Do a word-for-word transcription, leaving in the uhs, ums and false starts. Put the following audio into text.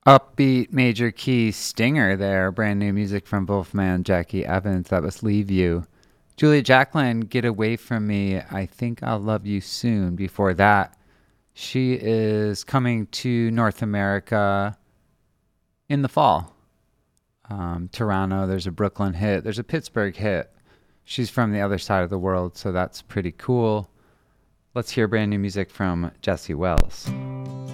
Upbeat major key stinger there. Brand new music from Wolfman Jackie Evans. That was Leave You. Julia Jacqueline, Get Away From Me. I Think I'll Love You Soon. Before that, she is coming to North America in the fall. Um, Toronto, there's a Brooklyn hit, there's a Pittsburgh hit. She's from the other side of the world, so that's pretty cool. Let's hear brand new music from Jesse Wells.